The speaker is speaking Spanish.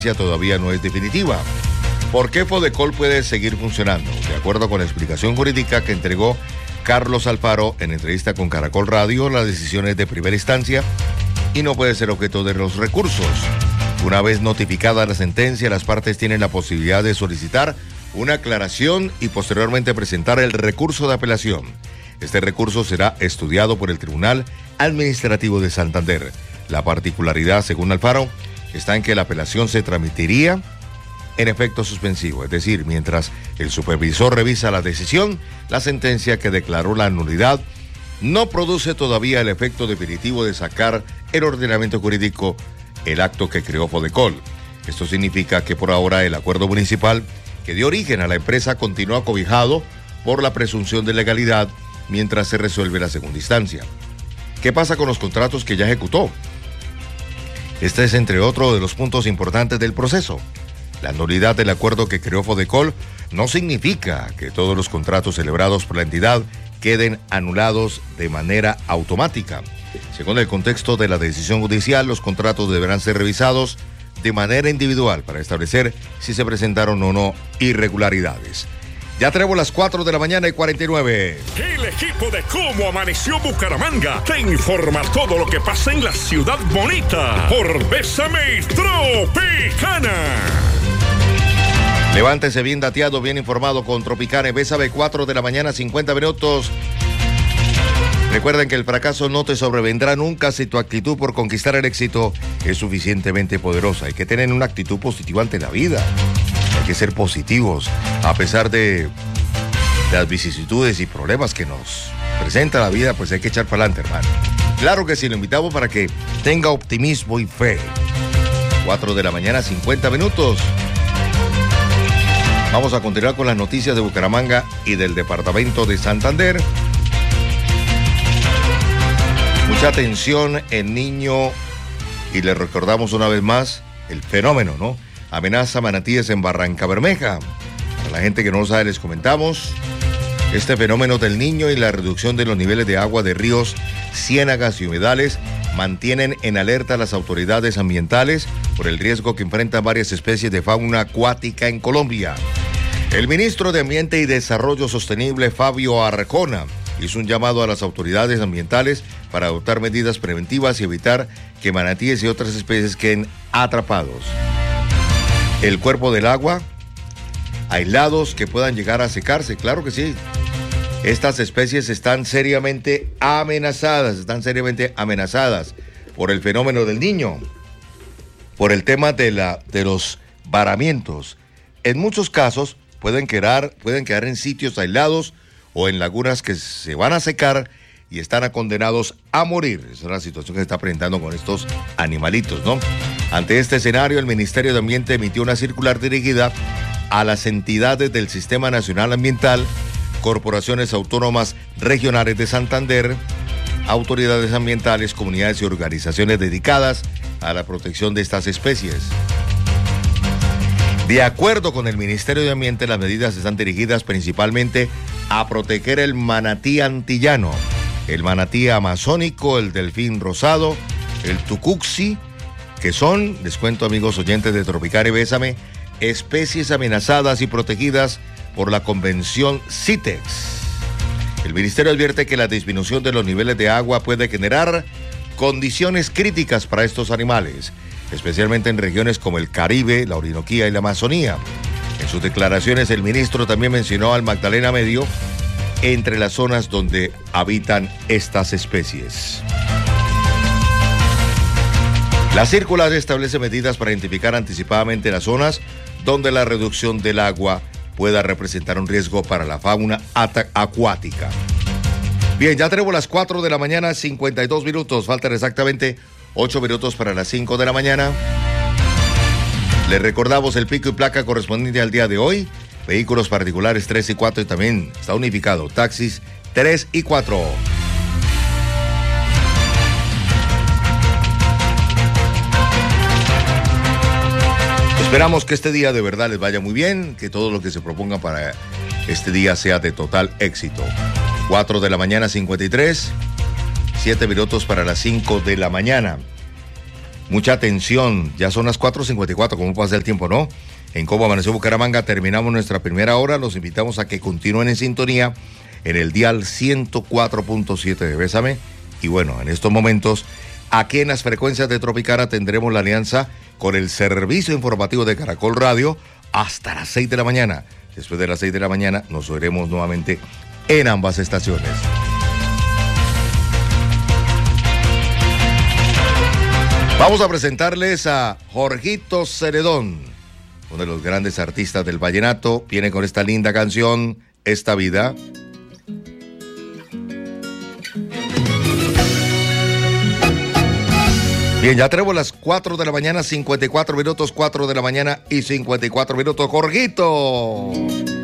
todavía no es definitiva. ¿Por qué Fodecol puede seguir funcionando? De acuerdo con la explicación jurídica que entregó Carlos Alfaro en entrevista con Caracol Radio, la decisión es de primera instancia y no puede ser objeto de los recursos. Una vez notificada la sentencia, las partes tienen la posibilidad de solicitar una aclaración y posteriormente presentar el recurso de apelación. Este recurso será estudiado por el Tribunal Administrativo de Santander. La particularidad, según Alfaro, está en que la apelación se transmitiría en efecto suspensivo, es decir, mientras el supervisor revisa la decisión, la sentencia que declaró la nulidad no produce todavía el efecto definitivo de sacar el ordenamiento jurídico el acto que creó Fodecol. Esto significa que por ahora el acuerdo municipal que dio origen a la empresa continúa cobijado por la presunción de legalidad mientras se resuelve la segunda instancia. ¿Qué pasa con los contratos que ya ejecutó? Este es entre otros de los puntos importantes del proceso. La nulidad del acuerdo que creó Fodecol no significa que todos los contratos celebrados por la entidad queden anulados de manera automática. Según el contexto de la decisión judicial, los contratos deberán ser revisados de manera individual para establecer si se presentaron o no irregularidades. Ya tenemos las 4 de la mañana y 49. El equipo de Cómo Amaneció Bucaramanga te informa todo lo que pasa en la ciudad bonita por Bésame Tropicana. Levántese bien dateado, bien informado con Tropicana. Bésame, 4 de la mañana, 50 minutos. Recuerden que el fracaso no te sobrevendrá nunca si tu actitud por conquistar el éxito es suficientemente poderosa. Hay que tener una actitud positiva ante la vida. Hay que ser positivos a pesar de las vicisitudes y problemas que nos presenta la vida, pues hay que echar para adelante, hermano. Claro que sí, lo invitamos para que tenga optimismo y fe. 4 de la mañana, 50 minutos. Vamos a continuar con las noticias de Bucaramanga y del departamento de Santander. Mucha atención en Niño, y le recordamos una vez más el fenómeno, ¿no? Amenaza manatíes en Barrancabermeja. Para la gente que no lo sabe, les comentamos este fenómeno del Niño y la reducción de los niveles de agua de ríos, ciénagas y humedales mantienen en alerta a las autoridades ambientales por el riesgo que enfrentan varias especies de fauna acuática en Colombia. El ministro de Ambiente y Desarrollo Sostenible, Fabio Arjona, hizo un llamado a las autoridades ambientales para adoptar medidas preventivas y evitar que manatíes y otras especies queden atrapados. El cuerpo del agua, aislados que puedan llegar a secarse, claro que sí. Estas especies están seriamente amenazadas por el fenómeno del Niño, por el tema de los varamientos. En muchos casos pueden quedar en sitios aislados o en lagunas que se van a secar y están condenados a morir. Esa es la situación que se está presentando con estos animalitos, ¿no? Ante este escenario, el Ministerio de Ambiente emitió una circular dirigida a las entidades del Sistema Nacional Ambiental, corporaciones autónomas regionales de Santander, autoridades ambientales, comunidades y organizaciones dedicadas a la protección de estas especies. De acuerdo con el Ministerio de Ambiente, las medidas están dirigidas principalmente a proteger el manatí antillano, el manatí amazónico, el delfín rosado, el tucuxi, que son, les cuento amigos oyentes de Tropicana y Bésame, especies amenazadas y protegidas por la Convención CITES. El Ministerio advierte que la disminución de los niveles de agua puede generar condiciones críticas para estos animales, especialmente en regiones como el Caribe, la Orinoquía y la Amazonía. En sus declaraciones, el ministro también mencionó al Magdalena Medio entre las zonas donde habitan estas especies. La circular establece medidas para identificar anticipadamente las zonas donde la reducción del agua pueda representar un riesgo para la fauna acuática. Bien, ya tenemos las 4 de la mañana, 52 minutos. Faltan exactamente 8 minutos para las 5 de la mañana. Les recordamos el pico y placa correspondiente al día de hoy. Vehículos particulares 3 y 4 y también está unificado. Taxis 3 y 4. Esperamos que este día de verdad les vaya muy bien, que todo lo que se proponga para este día sea de total éxito. 4 de la mañana, 53, 7 minutos para las 5 de la mañana. Mucha atención, ya son las 4:54, ¿cómo pasa el tiempo, no? En Cómo Amaneció Bucaramanga terminamos nuestra primera hora, los invitamos a que continúen en sintonía en el dial 104.7 de Bésame. Y bueno, en estos momentos, aquí en las frecuencias de Tropicana tendremos la alianza con el servicio informativo de Caracol Radio hasta las 6 de la mañana. Después de las 6 de la mañana nos oiremos nuevamente en ambas estaciones. Vamos a presentarles a Jorgito Ceredón, uno de los grandes artistas del vallenato. Viene con esta linda canción, Esta Vida. Bien, ya tenemos las 4 de la mañana, 54 minutos, 4 de la mañana y 54 minutos. Jorgito.